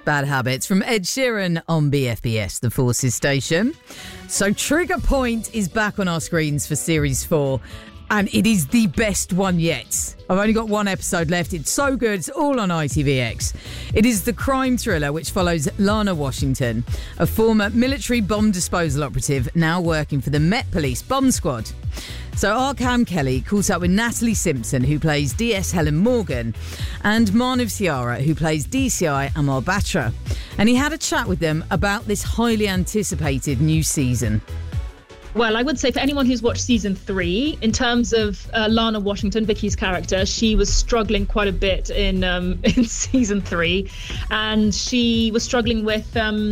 Bad Habits from Ed Sheeran on BFBS, the Forces station. So Trigger Point is back on our screens for Series 4, and it is the best one yet. I've only got one episode left. It's so good. It's all on ITVX. It is the crime thriller which follows Lana Washington, a former military bomb disposal operative now working for the Met Police bomb squad. So Arkham Kelly caught up with Natalie Simpson, who plays DS Helen Morgan, and Manav Ciara, who plays DCI Amar Batra. And he had a chat with them about this highly anticipated new season. Well, I would say for anyone who's watched season 3, in terms of Lana Washington, Vicky's character, she was struggling quite a bit in season 3, and she was struggling with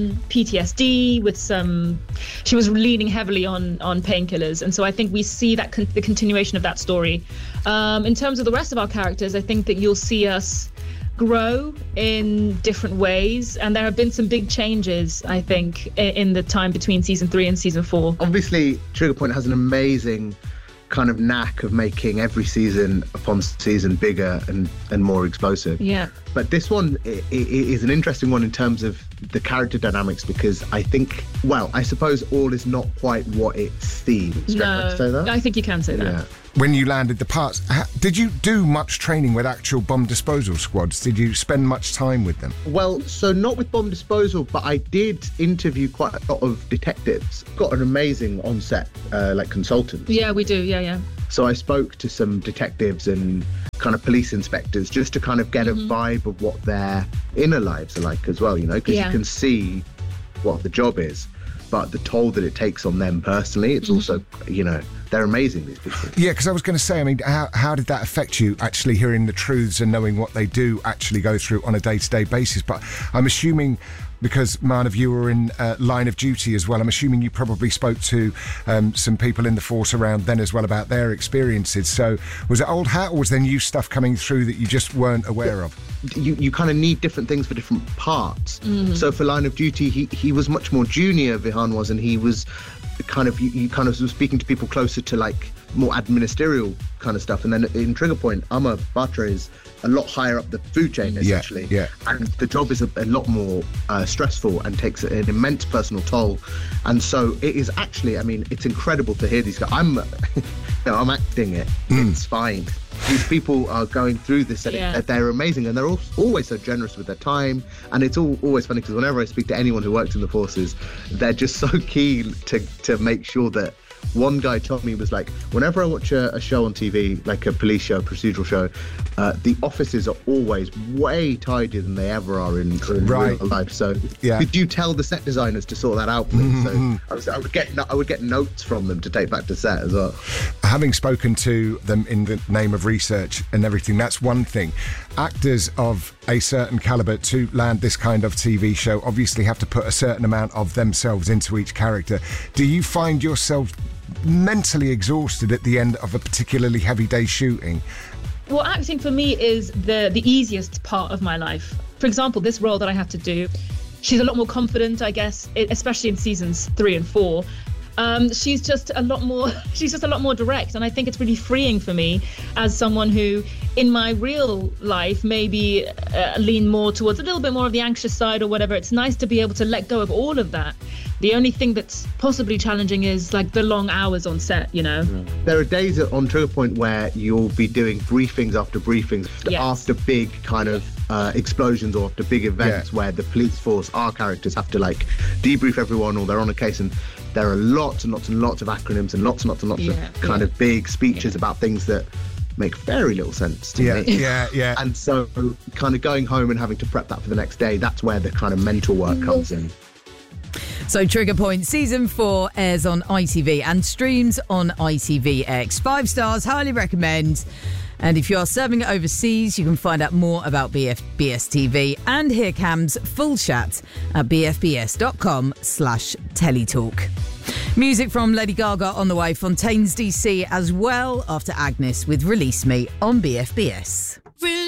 PTSD, she was leaning heavily on painkillers, and so I think we see that the continuation of that story. In terms of the rest of our characters, I think that you'll see us grow in different ways, and there have been some big changes, I think, in the time between season 3 and season 4. Obviously, Trigger Point has an amazing kind of knack of making every season upon season bigger and more explosive. Yeah. But this one is an interesting one in terms of the character dynamics, because I think, well, I suppose all is not quite what it seems. No, say that? I think you can say that. Yeah. When you landed the parts, did you do much training with actual bomb disposal squads? Did you spend much time with them? Well, so not with bomb disposal, but I did interview quite a lot of detectives. Got an amazing on-set consultant. Yeah, we do. Yeah. So I spoke to some detectives and kind of police inspectors just to kind of get a vibe of what their inner lives are like as well, you know, because you can see what the job is, but the toll that it takes on them personally, it's also, you know, they're amazing, these people. Yeah, because I was going to say, I mean, how did that affect you, actually hearing the truths and knowing what they do actually go through on a day-to-day basis? But I'm assuming, because, Manav, you were in line of duty as well, I'm assuming you probably spoke to some people in the force around then as well about their experiences. So was it old hat, or was there new stuff coming through that you just weren't aware of? You kind of need different things for different parts. So for line of duty, he was much more junior, Vihan was, and he was kind of, you kind of was speaking to people closer to like more administerial kind of stuff. And then in Trigger Point, Amar Batra is a lot higher up the food chain, essentially. Yeah. And the job is a lot more stressful and takes an immense personal toll. And so it is actually, I mean, it's incredible to hear these guys. I'm acting it. It's fine. These people are going through this, and they're amazing, and they're always so generous with their time. And it's always funny, because whenever I speak to anyone who works in the forces, they're just so keen to make sure that. One guy told me, was like, whenever I watch a show on TV, like a police show, procedural show, the offices are always way tidier than they ever are in real life. So could you tell the set designers to sort that out, please? So I would get notes from them to take back to set as well. Having spoken to them in the name of research and everything, that's one thing. Actors of a certain calibre to land this kind of TV show obviously have to put a certain amount of themselves into each character. Do you find yourself mentally exhausted at the end of a particularly heavy day shooting? Well, acting for me is the easiest part of my life. For example, this role that I have to do, she's a lot more confident, I guess, especially in seasons 3 and 4. She's just a lot more direct, and I think it's really freeing for me as someone who in my real life maybe lean more towards a little bit more of the anxious side or whatever. It's nice to be able to let go of all of that. The only thing that's possibly challenging is like the long hours on set, you know. There are days on Trigger Point where you'll be doing briefings after briefings after big kind of explosions or after big events where the police force, our characters, have to like debrief everyone, or they're on a case, and there are lots and lots and lots of acronyms and lots of kind of big speeches about things that make very little sense to me. Yeah. And so kind of going home and having to prep that for the next day, that's where the kind of mental work comes in. So Trigger Point Season 4 airs on ITV and streams on ITVX. 5 stars, highly recommend. And if you are serving it overseas, you can find out more about BFBS TV and hear Cam's full chat at bfbs.com/teletalk. Music from Lady Gaga on the way, Fontaines DC as well, after Agnes with Release Me on BFBS.